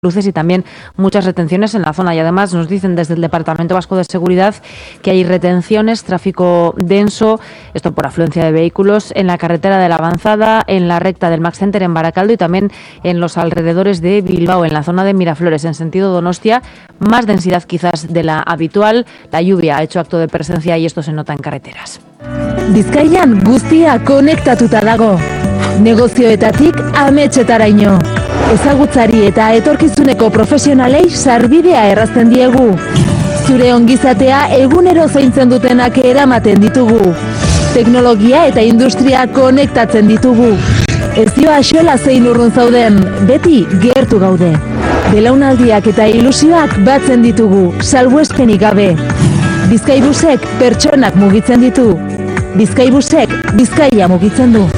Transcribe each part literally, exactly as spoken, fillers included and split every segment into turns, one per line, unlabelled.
luces y también muchas retenciones en la zona. Y además nos dicen desde el Departamento Vasco de Seguridad que hay retenciones, tráfico denso, esto por afluencia de vehículos, en la carretera de la Avanzada, en la recta del Max Center en Baracaldo y también en los alrededores de Bilbao, en la zona de Miraflores, en sentido Donostia, más densidad quizás de la habitual. La lluvia ha hecho acto de presencia y esto se nota en carreteras.
Bizkaian guztia konektatuta dago. Negozioetatik ametsetaraino. Ezagutzari eta etorkizuneko profesionalei sarbidea errazten diegu. Zure ongizatea egunero zaintzen dutenak eramaten ditugu. Teknologia eta industria konektatzen ditugu. Ez dio axola zein urrun zauden, beti gertu gaude. Belaunaldiak eta ilusioak batzen ditugu, salbuespenik gabe. Bizkaibusek pertsonak mugitzen ditu. Bizkaibusek Bizkaia mugitzen du.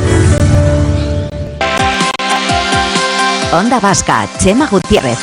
Onda Vasca, Chema Gutiérrez.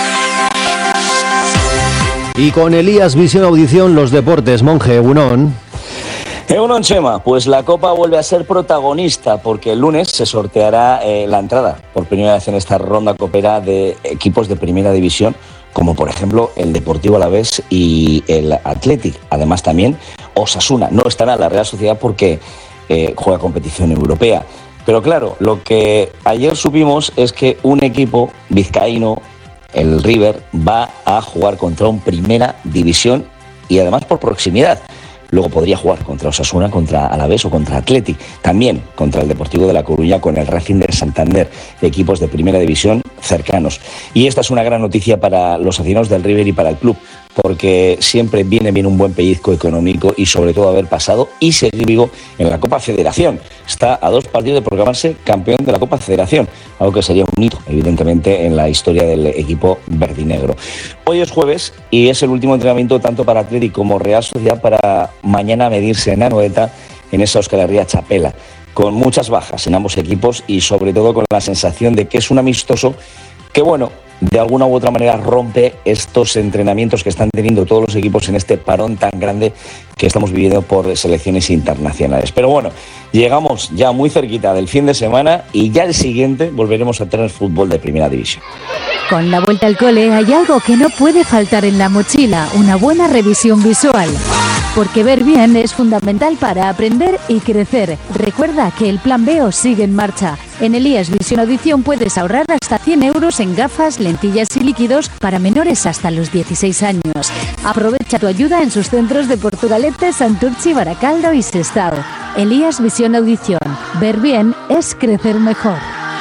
Y con Elías Visión Audición, los deportes. Monje, Egunon.
Egunon, Chema. Pues la Copa vuelve a ser protagonista porque el lunes se sorteará eh, la entrada por primera vez en esta ronda copera de equipos de primera división, como por ejemplo el Deportivo Alavés y el Athletic. Además también Osasuna. No estará la Real Sociedad porque eh, juega competición europea. Pero claro, lo que ayer supimos es que un equipo vizcaíno, el River, va a jugar contra un Primera División y además por proximidad. Luego podría jugar contra Osasuna, contra Alavés o contra Athletic. También contra el Deportivo de La Coruña, con el Racing de Santander, equipos de Primera División cercanos. Y esta es una gran noticia para los aficionados del River y para el club, porque siempre viene bien un buen pellizco económico y sobre todo haber pasado y seguir vivo en la Copa Federación. Está a dos partidos de proclamarse campeón de la Copa Federación, algo que sería un hito, evidentemente, en la historia del equipo verdinegro. Hoy es jueves y es el último entrenamiento tanto para Athletic como Real Sociedad para mañana medirse en Anoeta, en esa Euskal Herria Txapela, con muchas bajas en ambos equipos y sobre todo con la sensación de que es un amistoso que, bueno, de alguna u otra manera rompe estos entrenamientos que están teniendo todos los equipos en este parón tan grande que estamos viviendo por selecciones internacionales. Pero bueno, llegamos ya muy cerquita del fin de semana y ya el siguiente volveremos a tener fútbol de primera división.
Con la vuelta al cole hay algo que no puede faltar en la mochila, una buena revisión visual. Porque ver bien es fundamental para aprender y crecer. Recuerda que el Plan B O sigue en marcha. En Elías Visión Audición puedes ahorrar hasta cien euros en gafas, lentillas y líquidos para menores hasta los dieciséis años. Aprovecha tu ayuda en sus centros de Portugalete, Santurtzi, Baracaldo y Sestao. Elías Visión Audición. Ver bien es crecer mejor.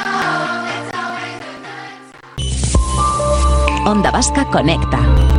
Onda Vasca conecta.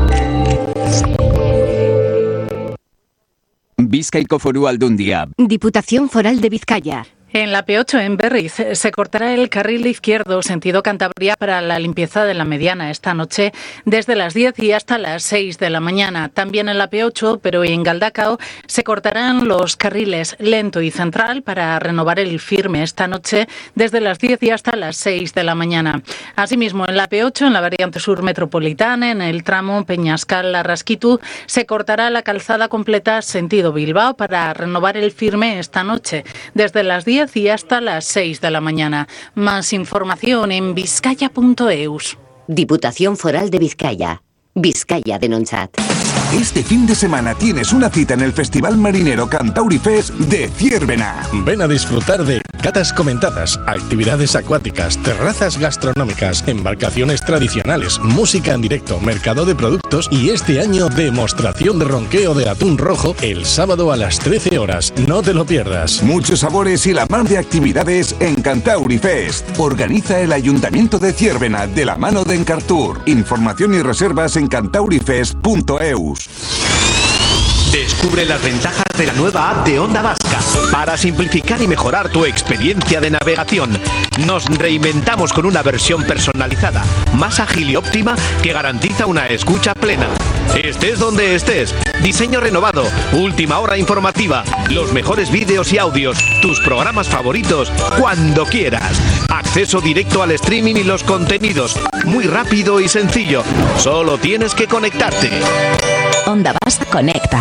Bizkaiko Foru Aldundia.
Diputación Foral de Vizcaya.
En la P ocho en Berriz se cortará el carril izquierdo sentido Cantabria para la limpieza de la mediana esta noche desde las diez y hasta las seis de la mañana. También en la P ocho, pero en Galdacao, se cortarán los carriles lento y central para renovar el firme esta noche desde las diez y hasta las seis de la mañana. Asimismo, en la P ocho, en la variante sur metropolitana, en el tramo Peñascal-Larrasquitu, se cortará la calzada completa sentido Bilbao para renovar el firme esta noche desde las diez y hasta las seis de la mañana. Más información en vizcaya punto eus.
Diputación Foral de Vizcaya. Vizcaya Denontzat.
Este fin de semana tienes una cita en el Festival Marinero Cantauri Fest de Zierbena.
Ven a disfrutar de catas comentadas, actividades acuáticas, terrazas gastronómicas, embarcaciones tradicionales, música en directo, mercado de productos y este año demostración de ronqueo de atún rojo el sábado a las trece horas. No te lo pierdas.
Muchos sabores y la mar de actividades en Cantauri Fest. Organiza el Ayuntamiento de Zierbena de la mano de Encartur. Información y reservas en cantaurifest punto eus.
Descubre las ventajas de la nueva app de Onda Vasca para simplificar y mejorar tu experiencia de navegación. Nos reinventamos con una versión personalizada, más ágil y óptima que garantiza una escucha plena. Estés donde estés, diseño renovado, última hora informativa, los mejores vídeos y audios, tus programas favoritos, cuando quieras. Acceso directo al streaming y los contenidos, muy rápido y sencillo. Solo tienes que conectarte.
Onda Vasca conecta.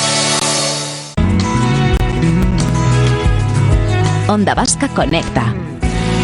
Onda Vasca conecta.